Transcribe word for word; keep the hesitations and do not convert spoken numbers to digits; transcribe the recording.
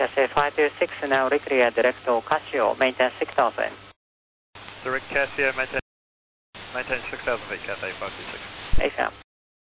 Cathay five two six, now reclear direct to Casio, maintain six thousand. Direct Casio, maintain, maintain six thousand feet, Cathay five two six. A F M.